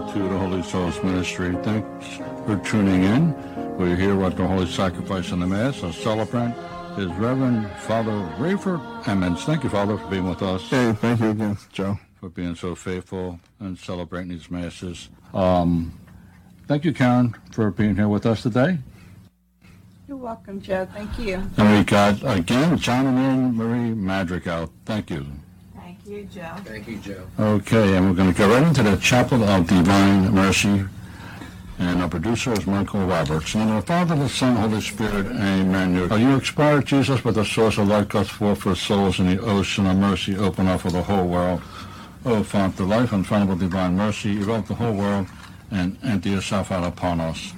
to the Holy Souls Ministry. Thanks for tuning in. We're here at the Holy Sacrifice and the Mass. Our celebrant is Reverend Father Rayford Emmons. Thank you, Father, for being with us. Hey, thank you again, Joe. For being so faithful and celebrating these Masses. Thank you, Karen, for being here with us today. You're welcome, Joe. Thank you. And we got, again, John and Anne Marie Madrigal. Thank you. Thank you, Joe. Thank you, Joe. Okay, and we're going to go right into the Chapel of Divine Mercy. And our producer is Michael Roberts. And our Father, the Son, Holy Spirit, amen. You expired, Jesus, with the source of life goes forth for souls in the ocean of mercy open up for the whole world. O Fount of life, unfindable divine mercy, evoke the whole world and empty yourself out upon us.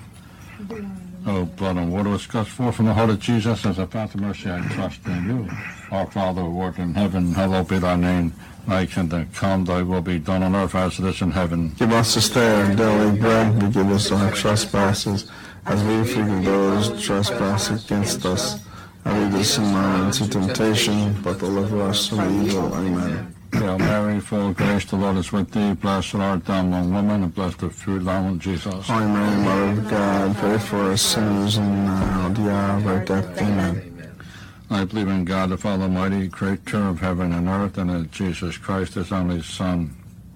O blood and water which gush forth from the heart of Jesus, as a fount of mercy I trust in you. Our Father who art in heaven, hallowed be thy name. Thy kingdom come, thy will be done on earth as it is in heaven. Give us this day our daily bread, and forgive us our trespasses, as we forgive those who trespass against us. And lead us not into temptation, but deliver us from evil. Amen. Hail Mary, full of grace, the Lord is with thee. Blessed art thou among women, and blessed the fruit of thy womb, Jesus. Holy Mary, Mother of God, pray for us sinners, and now at the hour of our death. Amen. I believe in God, the Father Almighty, creator of heaven and earth, and in Jesus Christ, his only Son,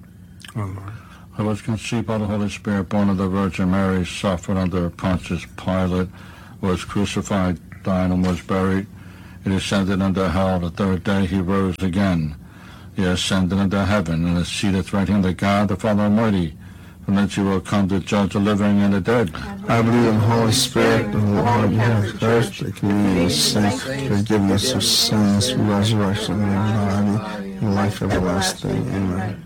who was conceived by the Holy Spirit, born of the Virgin Mary, suffered under Pontius Pilate, was crucified, died, and was buried. He descended into hell. The third day he rose again. He ascended into heaven, and is seated at the right hand of God, the Father Almighty. From thence he will come to judge the living and the dead. I believe in the Holy Spirit, the Lord of Christ, the communion of saints, forgiveness of sins, resurrection of the body, and life everlasting. Amen.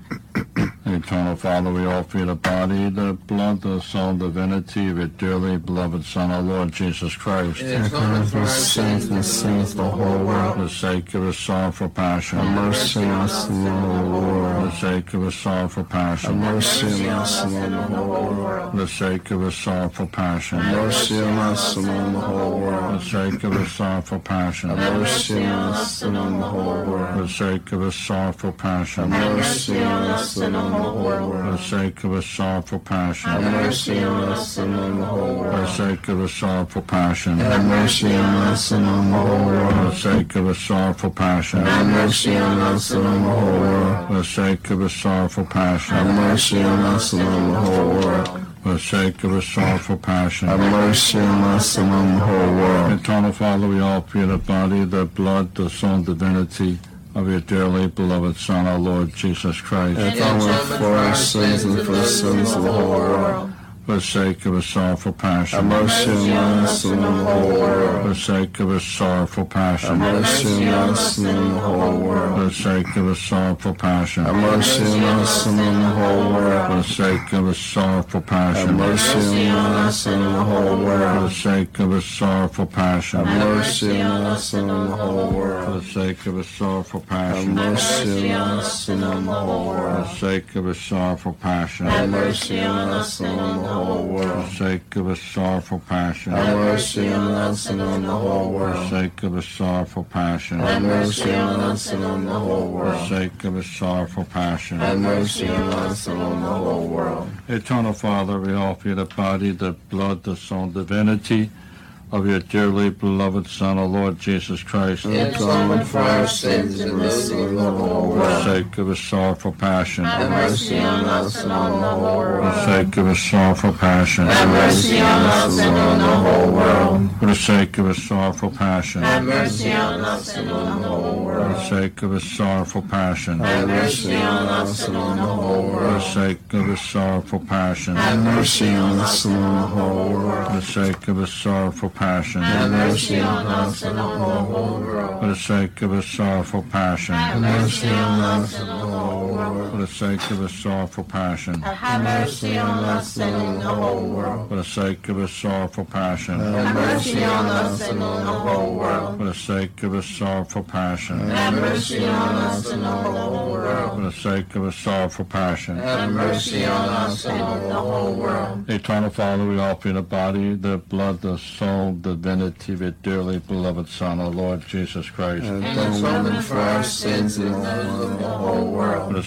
Eternal Father, we offer you the body, the blood, the soul, divinity of your dearly beloved Son, our Lord Jesus Christ. And for the saints and sins of the whole world, For the sake of his sorrowful passion. have mercy on us and on the For world. the sake of his sorrowful Have passion. mercy on us and on the whole world. For the sake of his sorrowful passion. Have mercy on us and on the whole For world. the sake of his sorrowful passion. Have mercy on us and on the whole For world. the sake of his sorrowful passion. Have mercy on us and on the whole For world. the sake of his sorrowful passion. Have mercy on us and on the whole For the world. sake of his sorrowful passion. Have mercy on us and on the whole For the world. sake of his sorrowful passion. Have mercy on us and on the whole world. For the sake of his sorrowful passion. Have mercy on us and on the whole world. For the sake of his sorrowful passion. Have mercy on us and on the whole world. Eternal Father, we offer you the body, the blood, the soul, and divinity of your dearly beloved Son, our Lord Jesus Christ. And atonement for our sins and for the sins of the whole world. For the sake of his sorrowful Have passion. mercy on us and on the whole For world. the sake of his sorrowful Have passion. mercy on us and on the whole For world. the sake of his sorrowful passion. Have mercy on us and on the whole For world. the sake of his sorrowful Have passion. mercy on us and on the whole For the world. sake of his sorrowful passion. Have mercy on us and on the whole For world. the sake of his sorrowful Have passion. mercy on us and on the whole For world. the sake of his sorrowful passion. Have mercy on us and on the whole For world. the sake of his sorrowful passion. Have mercy on us and on the whole For the world. sake of his sorrowful passion. Have mercy on us and on the whole For the world. sake of his sorrowful passion. Have mercy on us and on the whole world. Eternal Father, we offer you the body, the blood, the soul, and divinity of your dearly beloved Son, our Lord Jesus Christ. And atonement for our sins and the sins of the whole For the world. sake of his sorrowful passion. Have mercy on us and on the whole For the world. sake of his sorrowful passion. Have mercy on us and on the whole world. For the sake of his sorrowful passion. Have mercy on us and on the whole For world. the sake of his sorrowful passion. Have mercy on us and on the whole For the world. sake of his sorrowful passion. Have mercy on us and on the whole For world. the sake of his sorrowful passion. Have mercy on us and on the whole world. For the sake of his sorrowful passion. Have mercy on us and on the whole world. For the sake of his sorrowful passion. Have mercy on us and on the whole world. For the sake of his sorrowful passion. Have mercy on us and on the whole world. For the sake of his sorrowful passion. Have mercy on us and on the whole world. For the sake of his sorrowful passion. Have mercy on us and on the whole world. Eternal Father, we offer you the body, the blood, the soul, the divinity of your dearly beloved Son, our Lord Jesus Christ. And atonement for our sins and the whole For world. the sake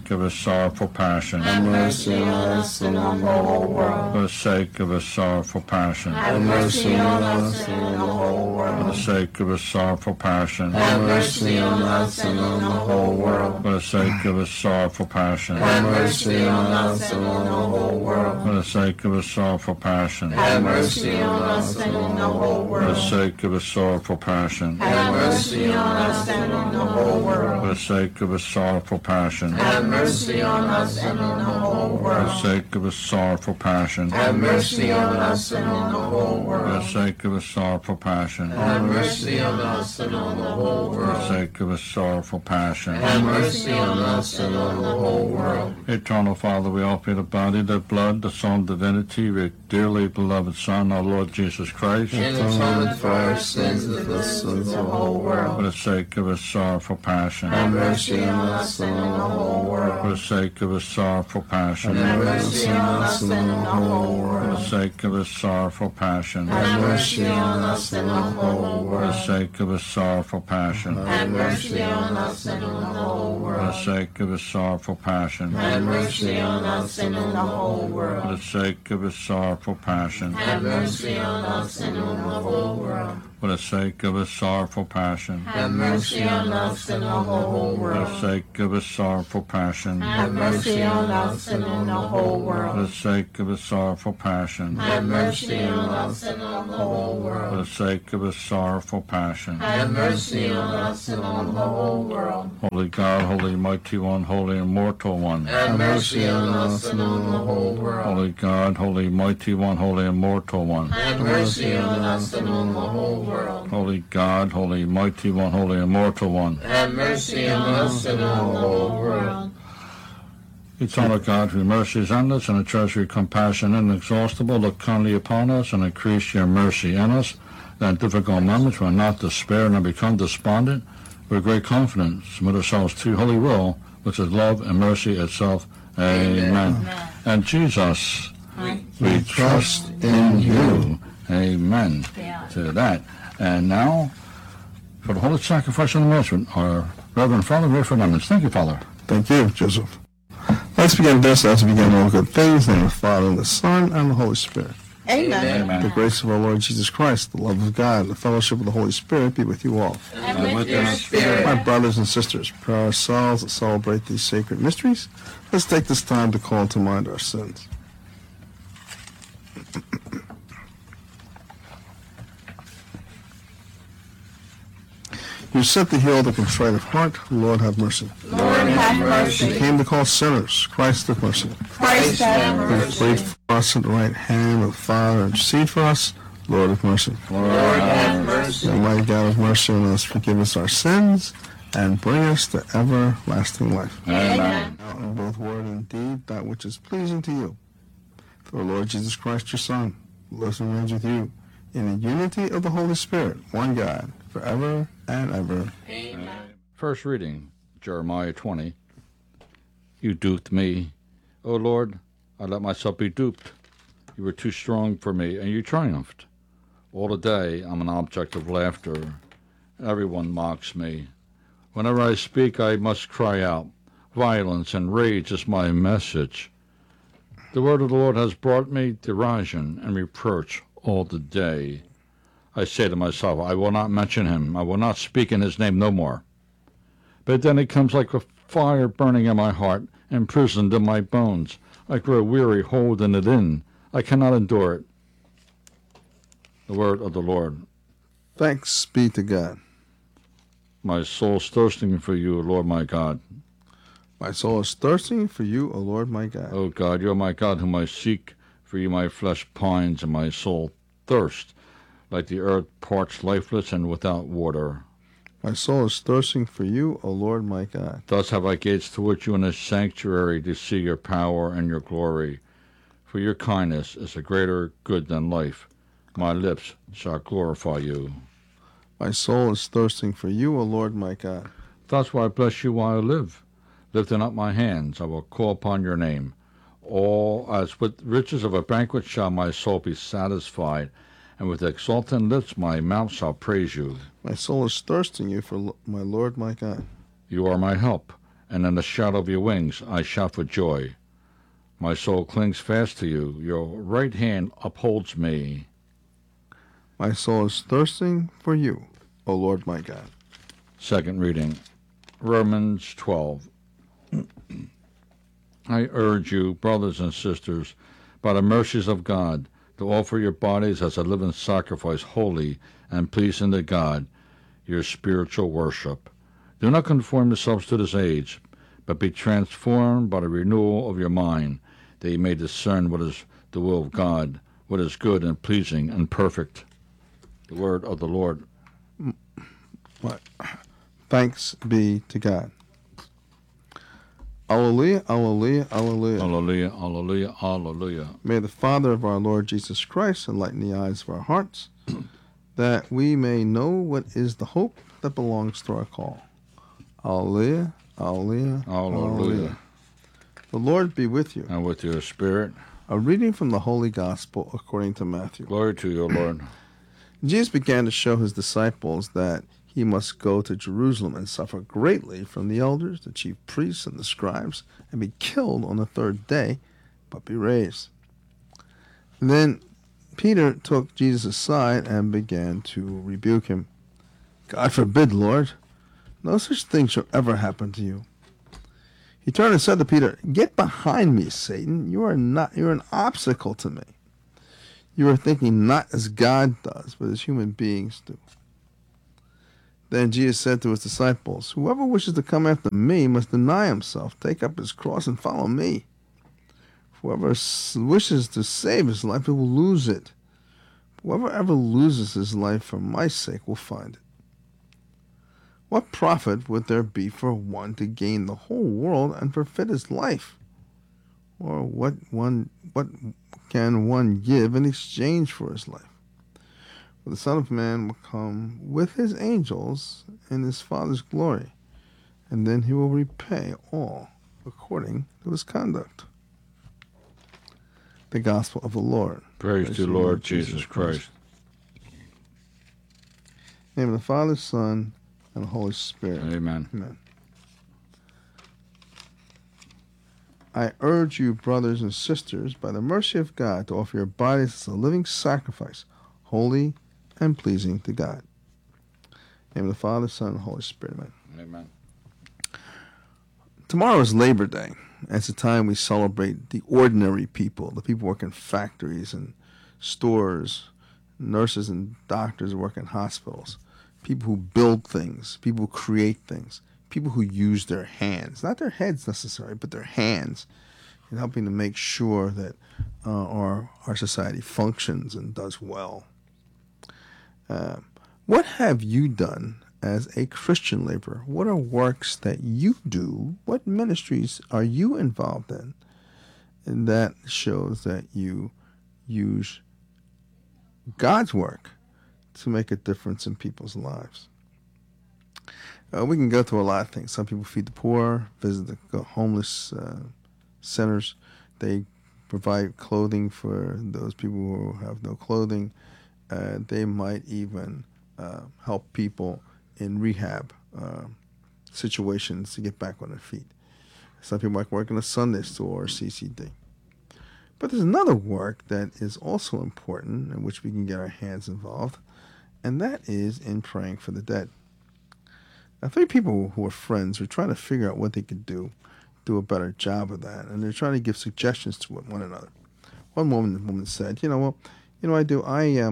sake of his sorrowful passion. Have mercy on us and on the whole world. For the sake of his sorrowful passion. Have mercy on us and on the whole For the world. sake of his sorrowful passion. Have mercy on us and on the whole world. For the sake of his sorrowful passion. Have mercy on us and on the whole world. For the sake of his sorrowful passion. Have mercy on us and on the whole For the world. sake of his sorrowful passion. Have mercy on us and on the whole For world. the sake of his sorrowful passion. Have mercy on us and on the whole For the world. sake of his sorrowful passion. Have mercy on us and on the whole For the world. sake of his sorrowful passion. Have mercy on us and on the whole For the world. sake of his sorrowful passion. Have mercy on us and on the whole world. Eternal Father, we offer you the body, the blood, the soul, and divinity of your dearly beloved Son, our Lord Jesus Christ. In atonement for our sins and the sins of the whole For world. the sake of his sorrowful passion. Have mercy on us and on the whole For world. the sake of his sorrowful passion. Have mercy on us and on the whole For the world. sake of his sorrowful passion. Have mercy on us and on the whole For the world. sake of his sorrowful passion. Have mercy on us and on the whole For the world. sake of his sorrowful passion. Have mercy on us and on the whole For world. the sake of his sorrowful passion. Have mercy on us and on the whole world. For the sake of his sorrowful passion. Have mercy on us and on the whole For the world. sake of his sorrowful passion. Have mercy on us and on the whole For the world. sake of his sorrowful passion. Have mercy on us and on the whole For world. the sake of his sorrowful passion. Have mercy on us and on the whole world. Holy God, holy mighty one, holy immortal one. Have mercy on us and on the whole world. Holy God, holy mighty one, holy immortal one. Have mercy on us and on the whole world. Holy God, holy mighty one, holy immortal one. Have mercy on us and on the whole world. Eternal God, whose mercy is endless and a treasury of compassion inexhaustible, look kindly upon us and increase your mercy in us, that in difficult moments we'll not despair nor become despondent. With great confidence, submit ourselves to your holy will, which is love and mercy itself. Amen. And Jesus, we trust in you. Amen to that. And now, for the holy sacrifice of the ministry, our Reverend Father Rayford Emmons. Thank you, Father. Thank you, Joseph. Let's begin this as we begin all good things. In the name of the Father, and the Son, and the Holy Spirit. Amen. Amen. The grace of our Lord Jesus Christ, the love of God, and the fellowship of the Holy Spirit be with you all. And with your spirit. My brothers and sisters, pray ourselves to celebrate these sacred mysteries. Let's take this time to call to mind our sins. You sent to heal the contrite of heart. Lord, have mercy. Lord, have You mercy. came to call sinners. Christ, have mercy. Christ, have You mercy. prayed for us at the right hand of the Father. Intercede for us. Lord, have mercy. Lord, have mercy. Almighty God, have mercy on us. Forgive us our sins and bring us to everlasting life. Amen. Now, in both word and deed, that which is pleasing to you. Through our Lord Jesus Christ, your Son, who lives and reigns with you in the unity of the Holy Spirit, one God, forever and ever. Amen. First reading, Jeremiah 20. You duped me. O Lord, I let myself be duped. You were too strong for me, and you triumphed. All the day I'm an object of laughter. Everyone mocks me. Whenever I speak, I must cry out. Violence and rage is my message. The word of the Lord has brought me derision and reproach all the day. I say to myself, I will not mention him. I will not speak in his name no more. But then it comes like a fire burning in my heart, imprisoned in my bones. I grow weary holding it in. I cannot endure it. The word of the Lord. Thanks be to God. My soul's thirsting for you, Lord my God. My soul is thirsting for you, O Lord my God. O God, you are my God whom I seek. For you my flesh pines and my soul thirsts, like the earth parched lifeless and without water. My soul is thirsting for you, O Lord my God. Thus have I gazed toward you in a sanctuary to see your power and your glory. For your kindness is a greater good than life. My lips shall glorify you. My soul is thirsting for you, O Lord my God. Thus will I bless you while I live. Lifting up my hands, I will call upon your name. All as with riches of a banquet shall my soul be satisfied, and with exultant lips my mouth shall praise you. My soul is thirsting you for my Lord my God. You are my help, and in the shadow of your wings I shout for joy. My soul clings fast to you. Your right hand upholds me. My soul is thirsting for you, O Lord my God. Second reading, Romans 12. I urge you, brothers and sisters, by the mercies of God, to offer your bodies as a living sacrifice, holy and pleasing to God, your spiritual worship. Do not conform yourselves to this age, but be transformed by the renewal of your mind, that you may discern what is the will of God, what is good and pleasing and perfect. The word of the Lord. What? Thanks be to God. Alleluia, alleluia, alleluia. Alleluia, alleluia, alleluia. May the Father of our Lord Jesus Christ enlighten the eyes of our hearts, that we may know what is the hope that belongs to our call. Alleluia, alleluia, Alleluia. The Lord be with you. And with your spirit. A reading from the Holy Gospel according to Matthew. Glory to you, Lord. Jesus began to show his disciples that he must go to Jerusalem and suffer greatly from the elders, the chief priests, and the scribes, and be killed on the third day, but be raised. And then Peter took Jesus aside and began to rebuke him. God forbid, Lord, no such thing shall ever happen to you. He turned and said to Peter, Get behind me, Satan. You're an obstacle to me. You are thinking not as God does, but as human beings do. Then Jesus said to his disciples, Whoever wishes to come after me must deny himself, take up his cross, and follow me. Whoever wishes to save his life, he will lose it. Whoever ever loses his life for my sake will find it. What profit would there be for one to gain the whole world and forfeit his life? Or what can one give in exchange for his life? For the Son of Man will come with his angels in his Father's glory, and then he will repay all according to his conduct. The Gospel of the Lord. Praise to Lord Jesus Christ. In the name of the Father, Son, and the Holy Spirit. Amen. Amen. I urge you, brothers and sisters, by the mercy of God, to offer your bodies as a living sacrifice, holy and pleasing to God. In the name of the Father, Son, and Holy Spirit. Amen. Amen. Tomorrow is Labor Day. It's a time we celebrate the ordinary people, the people who work in factories and stores, nurses and doctors who work in hospitals, people who build things, people who create things, people who use their hands, not their heads necessarily, but their hands, in helping to make sure that our society functions and does well. What have you done as a Christian laborer? What are works that you do? What ministries are you involved in? And that shows that you use God's work to make a difference in people's lives. We can go through a lot of things. Some people feed the poor, visit the homeless centers. They provide clothing for those people who have no clothing. They might even help people in rehab situations to get back on their feet. Some people might work in a Sunday store or CCD. But there's another work that is also important in which we can get our hands involved, and that is in praying for the dead. Now, 3 people who are friends were trying to figure out what they could do a better job of that, and they're trying to give suggestions to one another. One woman said, I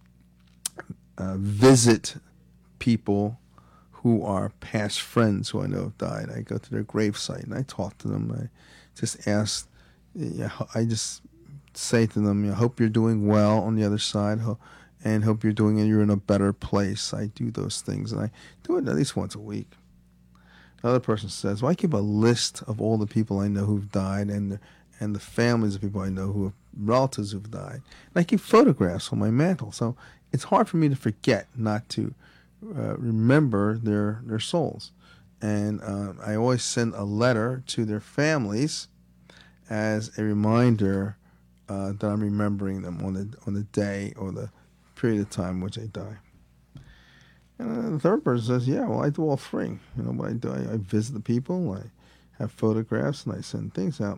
visit people who are past friends who I know have died. I go to their gravesite and I talk to them. I just ask, I just say to them, I hope you're doing well on the other side, and hope you're in a better place. I do those things, and I do it at least once a week. Another person says, well, I keep a list of all the people I know who've died and the families of people I know who have relatives who've died. And I keep photographs on my mantle. So it's hard for me to forget not to remember their souls. And I always send a letter to their families as a reminder that I'm remembering them on the day or the period of time in which they die. And the third person says, I do all 3. What I do, I visit the people, have photographs, and I send things out.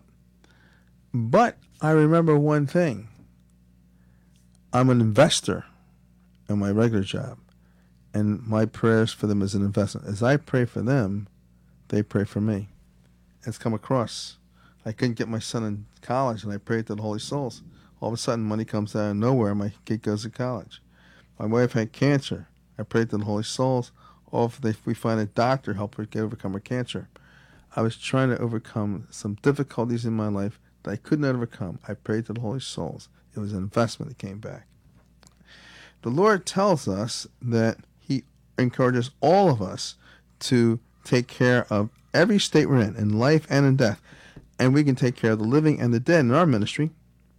But I remember one thing. I'm an investor in my regular job, and my prayers for them is an investment. As I pray for them, they pray for me. It's come across. I couldn't get my son in college, and I prayed to the Holy Souls. All of a sudden, money comes out of nowhere, and my kid goes to college. My wife had cancer. I prayed to the Holy Souls. We find a doctor, help her overcome her cancer. I was trying to overcome some difficulties in my life that I could not overcome. I prayed to the Holy Souls. It was an investment that came back. The Lord tells us that He encourages all of us to take care of every state we're in life and in death. And we can take care of the living and the dead in our ministry,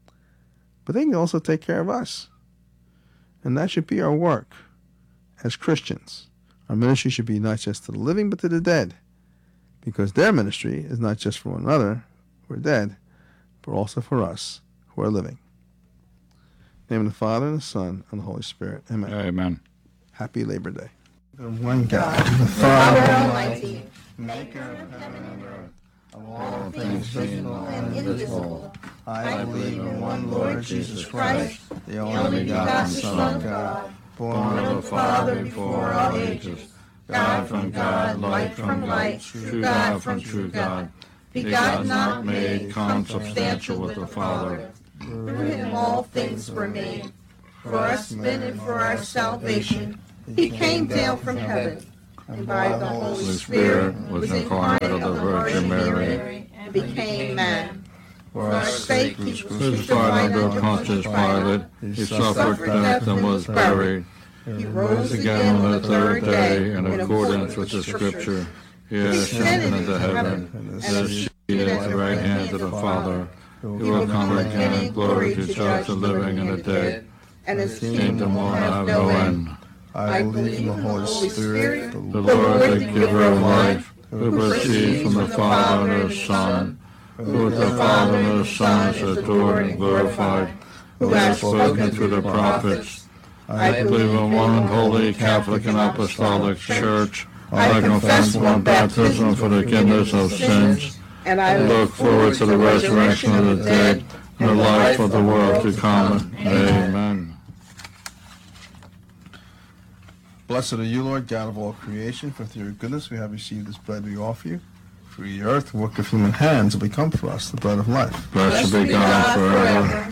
but they can also take care of us. And that should be our work as Christians. Our ministry should be not just to the living, but to the dead, because their ministry is not just for one another who are dead, but also for us who are living. In the name of the Father, and the Son, and the Holy Spirit. Amen. Amen. Happy Labor Day. One God, the Father Almighty, maker of heaven and earth, of all things visible and invisible. I believe in one Lord Jesus Christ, the only begotten Son of God, born of the Father before all ages, God from God, light from light, true God from true God, begotten, not made, consubstantial with the Father. Through him all things were made. For us men and for our salvation, he came down from heaven, and by the Holy Spirit was incarnate of the Virgin Mary, and became man. For our sake he was Crucified under Pontius Pilate, he suffered death and was buried. He rose Again on the third day, in accordance with the Scripture, he ascended into heaven, and is seated at the right hand of the Father. He will come again in glory to judge the living and the dead, and his kingdom will have no end. I believe in the Holy Spirit, The Lord, the giver of life, who proceeds from the Father and the Son, who with the Father and the Son is adored and glorified, who has spoken through the prophets. I believe in one holy Catholic and Apostolic Church. I confess one baptism for the forgiveness of sins, and I look forward to the resurrection of the dead and the life of the world to come. Amen. Blessed are you, Lord, God of all creation, for through your goodness we have received this bread we offer you. For the earth, the work of human hands, will become for us the bread of life. Blessed be God forever.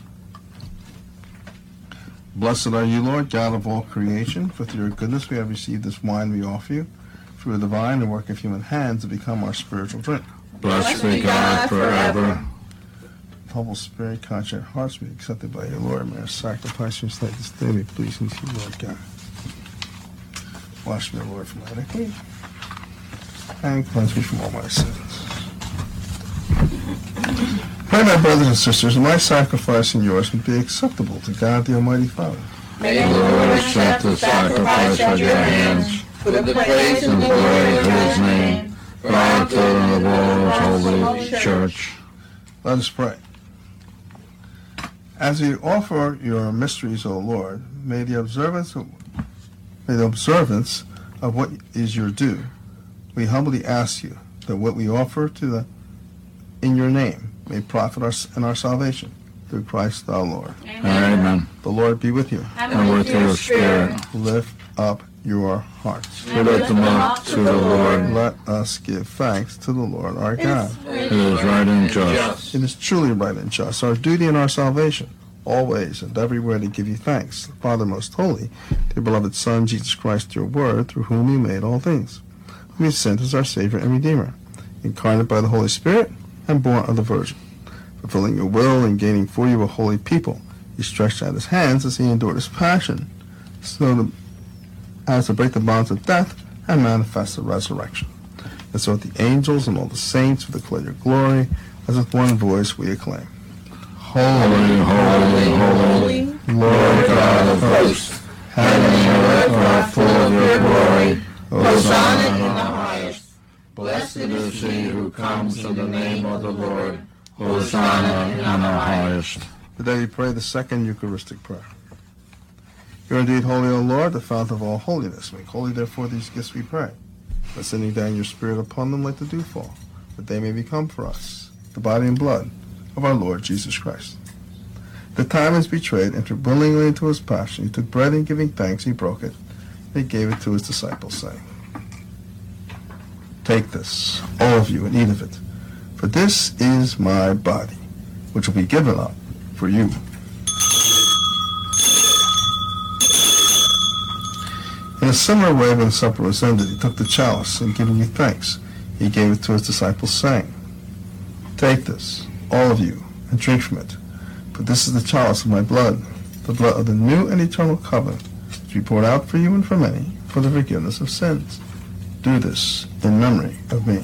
Blessed are you, Lord, God of all creation, for through your goodness we have received this wine we offer you. For the vine, the work of human hands, will become our spiritual drink. Blessed be God forever. Humble spirit, contrite hearts be accepted by your Lord. May our sacrifice and slate this day be pleasing to you, Lord God. Wash me, Lord, from my iniquity, and cleanse me from all my sins. Pray, my brothers and sisters, that my sacrifice and yours may be acceptable to God the Almighty Father. may The Lord accept the sacrifice at your hands, for the praise and and glory of glory his name, for our good of all his holy church. Let us pray. As we offer your mysteries, O Lord, may the observance of what is your due, we humbly ask you that what we offer in your name may profit us in our salvation. Through Christ our Lord. Amen. The Lord be with you. And with your spirit, Lift up your hearts. we lift them up to the Lord. Let us give thanks to the Lord our God. It is right and just. It is truly right and just, our duty and our salvation, always and everywhere to give you thanks, Father most holy, dear beloved Son, Jesus Christ, your word, through whom you made all things, whom you sent as our Savior and Redeemer, incarnate by the Holy Spirit and born of the Virgin. Fulfilling your will and gaining for you a holy people, he stretched out his hands as he endured his passion, as to break the bonds of death and manifest the resurrection. And so with the angels and all the saints we declare your glory, as with one voice we acclaim. Holy, holy, holy, Lord God of hosts, heaven and earth are full of your glory. Hosanna in the highest. Blessed is he who comes in the name of the Lord. Hosanna in the highest. Today we pray the second Eucharistic prayer. You are indeed holy, O Lord, the fount of all holiness. Make holy, therefore, these gifts, we pray, that sending down your Spirit upon them like the dewfall, that they may become for us the body and blood of our Lord Jesus Christ. The time is betrayed, entered willingly into his passion. He took bread and giving thanks, he broke it, and he gave it to his disciples, saying, "Take this, all of you, and eat of it, for this is my body, which will be given up for you." In a similar way, when supper was ended, he took the chalice, and giving you thanks, he gave it to his disciples, saying, "Take this, all of you, and drink from it, for this is the chalice of my blood, the blood of the new and eternal covenant, to be poured out for you and for many, for the forgiveness of sins. Do this in memory of me."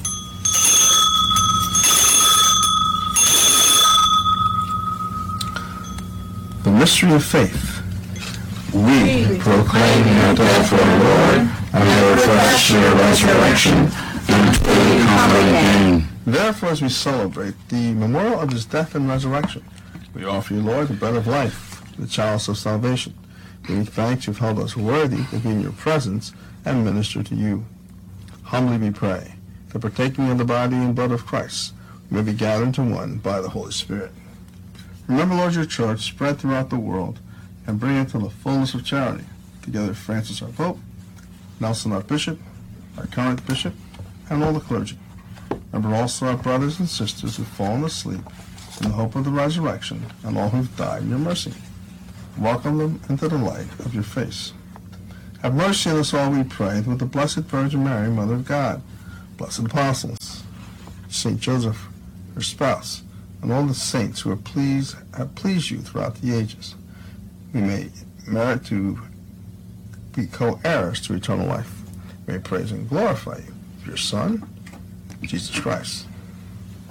The mystery of faith. We proclaim your death, O Lord, and your flesh, your resurrection, until you come again. Therefore, as we celebrate the memorial of his death and resurrection, we offer you, Lord, the bread of life, the chalice of salvation. Giving thanks, you've held us worthy to be in your presence and minister to you. Humbly we pray that, partaking of the body and blood of Christ, we may be gathered into one by the Holy Spirit. Remember, Lord, your church spread throughout the world, and bring it to the fullness of charity, together with Francis our Pope, Nelson our Bishop, our current Bishop, and all the clergy. Remember also our brothers and sisters who've fallen asleep in the hope of the resurrection, and all who've died in your mercy. Welcome them into the light of your face. Have mercy on us all, we pray, with the Blessed Virgin Mary, Mother of God, blessed apostles, Saint Joseph, her spouse, and all the saints who have pleased you throughout the ages. We may merit to be co-heirs to eternal life. We may praise and glorify you, your Son, Jesus Christ.